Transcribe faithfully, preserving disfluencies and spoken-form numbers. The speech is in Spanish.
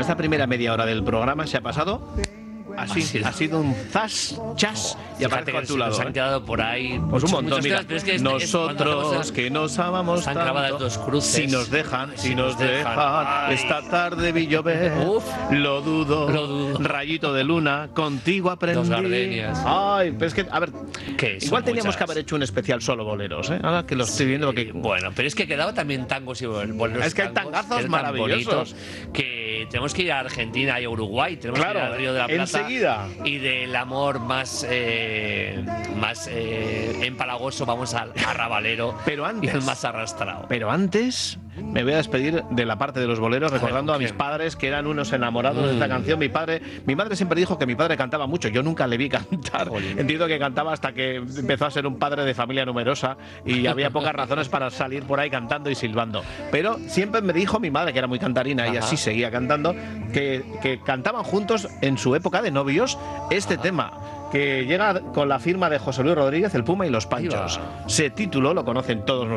esta primera media hora del programa se ha pasado así, Así. ha sido un zas, chas, y Fíjate aparezco que a tu se lado. nos han ¿eh? quedado por ahí Pues muchos- un montón, muchos mira, temas, pero es que este- es cuando nosotros hacemos- que nos amamos Están tanto, grabadas dos cruces. si nos dejan, si, Si nos nos dejan, dejan, ay. esta tarde vi llover, Uf. lo dudo, Lo dudo. rayito de luna, contigo aprendí. Dos gardenias. Ay, pero es que, a ver, Que son igual teníamos muchas. que haber hecho un especial solo boleros, ¿eh? Ahora que lo estoy viendo, porque Bueno, pero es que quedaba también tangos y boleros. Es que hay tangos, tangazos que eran tan maravillosos. bonitos, que tenemos que ir a Argentina y a Uruguay, tenemos Claro, que ir al Río de la Plata. enseguida. Y del amor más eh, más eh, empalagoso vamos al arrabalero. Pero antes- y el más arrastrado. Pero antes me voy a despedir de la parte de los boleros recordando a, ¿con mis quién? padres que eran unos enamorados de Mm. esta canción. Mi padre, mi madre siempre dijo que mi padre cantaba mucho. Yo nunca le vi cantar. Jolín. Entiendo que cantaba hasta que empezó a ser un padre de familia numerosa y había pocas razones para salir por ahí cantando y silbando. Pero siempre me dijo mi madre, que era muy cantarina y Ajá. así seguía cantando, que, que cantaban juntos en su época de novios este tema, que llega con la firma de José Luis Rodríguez, el Puma y los Panchos. Ahí va. Se tituló, lo conocen todos